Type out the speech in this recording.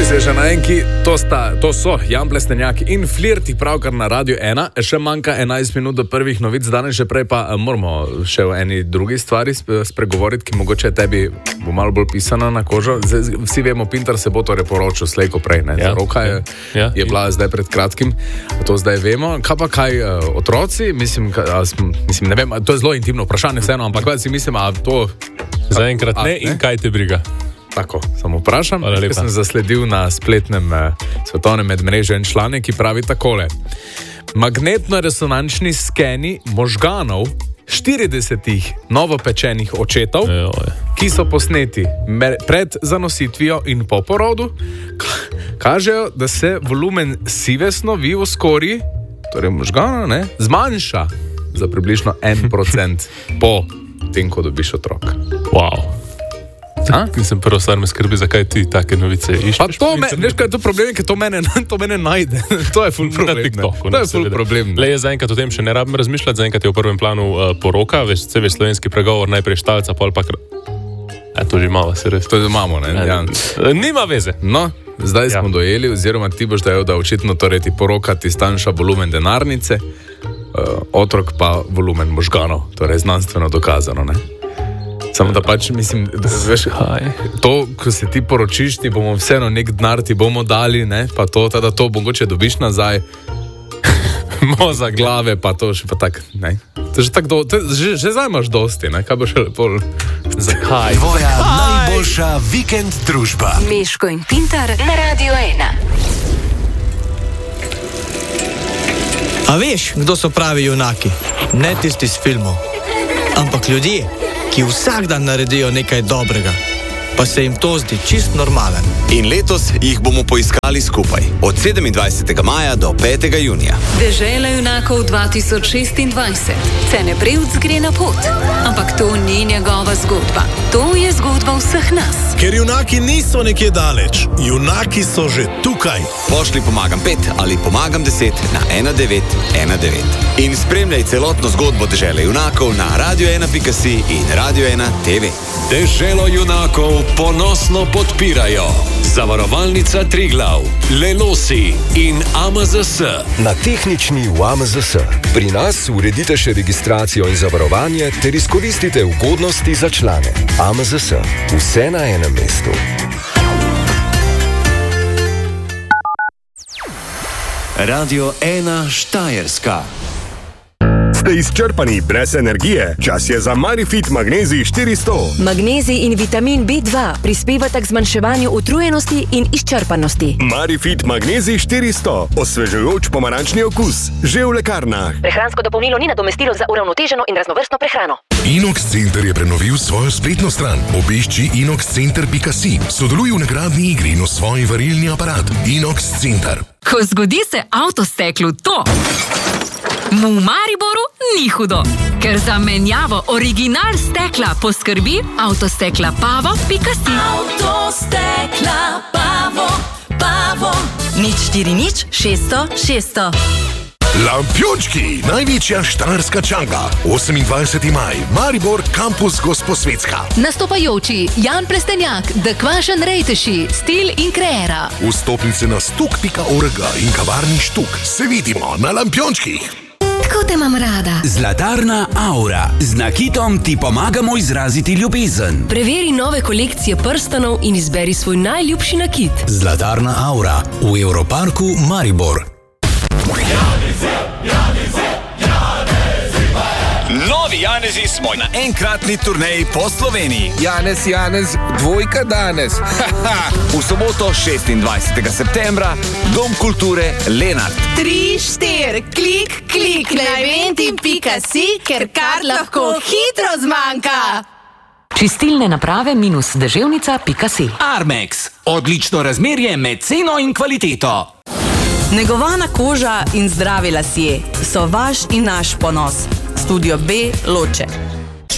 Ste že na enki, to so Jan Plestenjak in Flirti pravkar na Radio 1. Še manjka 11 minut do prvih novic danes, že prej pa moramo še o eni drugi stvari spregovoriti, ki mogoče tebi bo malo bolj pisana na kožo. Vsi vemo, Pintar se bo torej poročil slejko prej, ne? Ja. Roka je bila zdaj pred kratkim, to zdaj vemo. Kaj otroci, mislim, ne vem, to je zelo intimno vprašanje vseeno, ampak si mislim, a to... Zaenkrat ne in kaj te briga? Tako, samo vprašam, ker sem zasledil na spletnem svetovnem medmrežju en članek, ki pravi takole. Magnetno-resonančni skeni možganov 40 novopečenih očetov, ki so posneti pred zanositvijo in po porodu, kažejo, da se volumen sive snovi v skorji, torej možgana, zmanjša za približno 1% po tem, ko dobiš otrok. Wow. Nisem prvo stvar me skrbi, zakaj ti take novice iščeš. Veš, kaj je to problem, ker to mene najde. To je ful problem. Na TikToku. To je ful problem. Le, jaz zaenkrat o tem še ne rabim razmišljati, zaenkrat je v prvem planu poroka, veš slovenski pregovor, najprej štalca, pol pa to že imamo, se res. To že imamo, ne? Ja. Nima veze. No, zdaj smo dojeli, oziroma ti boš dajal, da očitno torej ti poroka ti stanjša volumen denarnice, otrok pa volumen možganov, torej znanstveno dokazano, ne? Samo da pač mislim, veš, to, ko se ti poročiš, ti bomo vseeno nek denar ti bomo dali, ne, pa to, da to mogoče dobiš nazaj, moza glave, pa to še pa tak, ne. To že tako, že zdaj imaš dosti, ne, kaj bo še lepo. Zakaj? Tvoja najboljša vikend družba. Meško in Pintar na Radio 1. A veš, kdo so pravi junaki? Ne tisti z filmov, ampak ljudje, ki vsak dan naredijo nekaj dobrega, pa se jim to zdi čist normalen. In letos jih bomo poiskali skupaj, od 27. maja do 5. junija. Dežela junakov 2026. Cenebrevc gre na pot, ampak to ni njegova zgodba. To je zgodba vseh nas. Ker junaki niso nekje daleč, junaki so že tukaj. Pošli pomagam 5 ali pomagam 10 na 1919. In spremljaj celotno zgodbo Dežele junakov na radio1.si in Radio 1 TV. Deželo junakov ponosno podpirajo Zavarovalnica Triglav, Lelosi in AMZS. Na tehnični v AMZS. Pri nas uredite še registracijo in zavarovanje ter izkoristite ugodnosti za člane. AMZS. Vse na enem mestu. Radio 1 Štajerska. Ste izčrpani brez energije? Čas je za Marifit Magnezij 400. Magnezij in vitamin B2 prispevata k zmanjševanju utrujenosti in izčrpanosti. Marifit Magnezij 400. Osvežujoč pomarančni okus. Že v lekarnah. Prehransko dopolnilo ni nadomestilo za uravnoteženo in raznovrstno prehrano. Inox Center je prenovil svojo spletno stran. Obišči inoxcenter.si. Sodeluj v nagradni igri in osvoji varilni aparat. Inox Center. Ko zgodi se avtosteklu to, mu v Mariboru ni hudo, ker za menjavo original stekla poskrbi Avtostekla Pavo.si. Avtostekla Pavo. 040 600 600. Lampiončki, največja štajerska čanga. 28. maj, Maribor, kampus Gosposvetska. Nastopajoči Jan Plestenjak, The Kvašen Rejteši, Stil in Kreera. Vstopnice na stuk.org in kavarni Štuk. Se vidimo na Lampiončkih. Tako te imam rada. Zlatarna Aura. Z nakitom ti pomagamo izraziti ljubezen. Preveri nove kolekcije prstanov in izberi svoj najljubši nakit. Zlatarna Aura v Europarku Maribor. Novi Janezi smo na enkratni turneji po Sloveniji. Janez, dvojka danes. V soboto 26. septembra, Dom kulture Lenart. 3, 4, klik na eventim.si, ker kar lahko hitro zmanjka. Čistilne naprave minus deževnica.si. Armex. Odlično razmerje med ceno in kvaliteto. Negovana koža in zdravi lasje so vaš in naš ponos. Studio B Loče.